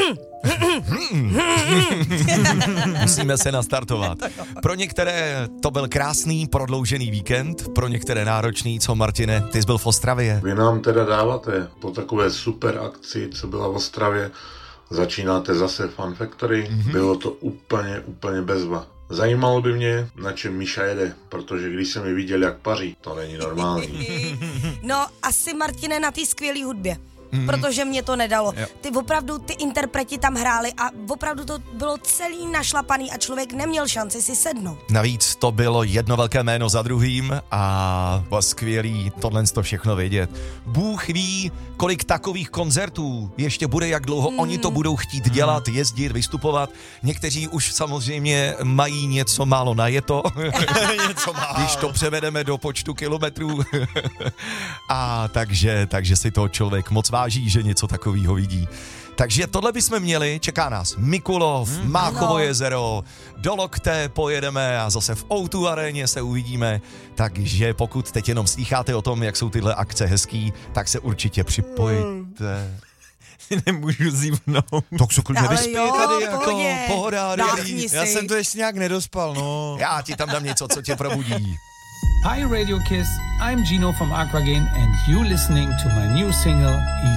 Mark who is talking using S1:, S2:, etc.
S1: Musíme se nastartovat. Pro některé to byl krásný prodloužený víkend, pro některé náročný. Co, Martine, ty jsi byl v Ostravě?
S2: Vy nám teda dáváte po takové super akci, co byla v Ostravě, začínáte zase Fun Factory, bylo to úplně bezva. Zajímalo by mě, na čem Míša jede, protože když jsem ji viděl, jak paří, to není normální.
S3: No, asi, Martine, na té skvělé hudbě. Protože mě to nedalo. Ty interpreti tam hráli a opravdu to bylo celý našlapaný a člověk neměl šanci si sednout.
S1: Navíc to bylo jedno velké jméno za druhým a bylo skvělý tohle to všechno vidět. Bůh ví, kolik takových koncertů ještě bude, jak dlouho oni to budou chtít dělat, jezdit, vystupovat. Někteří už samozřejmě mají něco málo najeto, když to převedeme do počtu kilometrů. A takže si to člověk moc váží, že něco takového vidí. Takže tohle bychom měli, čeká nás Mikulov, Máchovo jezero, do Lokte pojedeme a zase v O2 aréně se uvidíme, takže pokud teď jenom slýcháte o tom, jak jsou tyhle akce hezký, tak se určitě připojte.
S4: Nemůžu zívnout.
S1: Tak se klidně vyspí tady, jako pohoda.
S4: Já jsem to ještě nějak nedospal, no.
S1: Já ti tam dám něco, co tě probudí.
S5: Hi Radio Kiss, I'm Gino from Aquagen and you listening to my new single